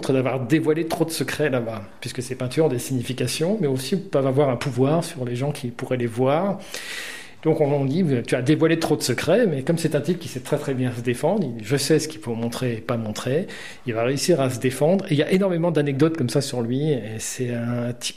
d'avoir dévoilé trop de secrets là-bas, puisque ces peintures ont des significations, mais aussi peuvent avoir un pouvoir sur les gens qui pourraient les voir. Donc on dit, tu as dévoilé trop de secrets, mais comme c'est un type qui sait très très bien se défendre, je sais ce qu'il faut montrer et pas montrer, il va réussir à se défendre. Et il y a énormément d'anecdotes comme ça sur lui, et c'est un type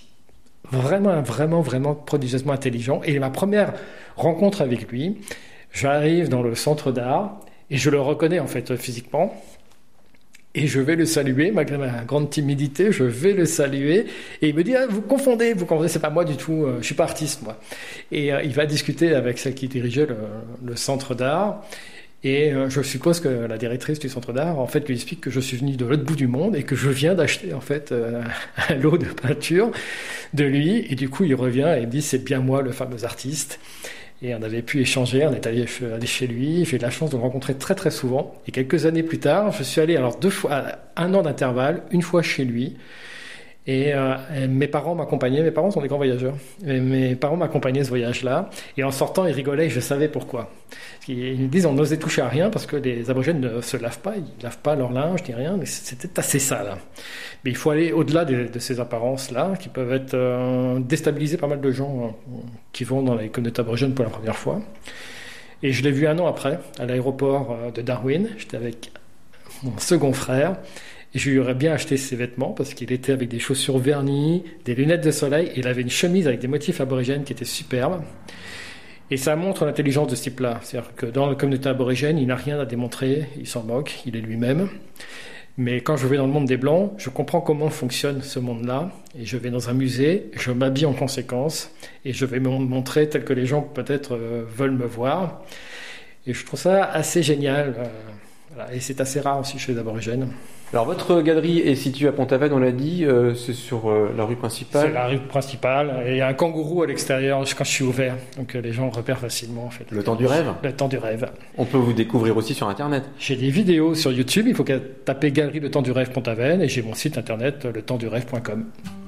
vraiment prodigieusement intelligent. Et ma première rencontre avec lui, j'arrive dans le centre d'art, et je le reconnais en fait physiquement. Et je vais le saluer, malgré ma grande timidité, je vais le saluer. Et il me dit, vous confondez, c'est pas moi du tout, je suis pas artiste, moi. Et il va discuter avec celle qui dirigeait le centre d'art. Et je suppose que la directrice du centre d'art, en fait, lui explique que je suis venu de l'autre bout du monde et que je viens d'acheter, en fait, un lot de peinture de lui. Et du coup, il revient et il me dit, c'est bien moi, le fameux artiste. Et on avait pu échanger, on est allé chez lui, j'ai eu la chance de le rencontrer très très souvent. Et quelques années plus tard, je suis allé alors 2 fois, à 1 an d'intervalle, une fois chez lui. Et mes parents m'accompagnaient, mes parents sont des grands voyageurs. Et mes parents m'accompagnaient ce voyage-là. Et en sortant, ils rigolaient et je savais pourquoi. Ils me disent on n'osait toucher à rien parce que les aborigènes ne se lavent pas, ils ne lavent pas leur linge ni rien, mais c'était assez sale. Mais il faut aller au-delà de ces apparences-là qui peuvent être déstabiliser pas mal de gens qui vont dans les communautés aborigènes pour la première fois. Et je l'ai vu 1 an après, à l'aéroport de Darwin. J'étais avec mon second frère. Et je lui aurais bien acheté ses vêtements parce qu'il était avec des chaussures vernies, des lunettes de soleil, et il avait une chemise avec des motifs aborigènes qui étaient superbes. Et ça montre l'intelligence de ce type-là. C'est-à-dire que dans la communauté aborigène, il n'a rien à démontrer, il s'en moque, il est lui-même. Mais quand je vais dans le monde des Blancs, je comprends comment fonctionne ce monde-là. Et je vais dans un musée, je m'habille en conséquence, et je vais me montrer tel que les gens peut-être veulent me voir. Et je trouve ça assez génial. Voilà. Et c'est assez rare aussi chez les aborigènes. Alors votre galerie est située à Pont-Aven, on l'a dit, c'est sur la rue principale. C'est la rue principale, et il y a un kangourou à l'extérieur quand je suis ouvert, donc les gens repèrent facilement en fait. Le temps du rêve. Le temps du rêve. On peut vous découvrir aussi sur internet. J'ai des vidéos sur YouTube, il faut taper Galerie Le Temps du Rêve Pont-Aven, et j'ai mon site internet letempsdurêve.com.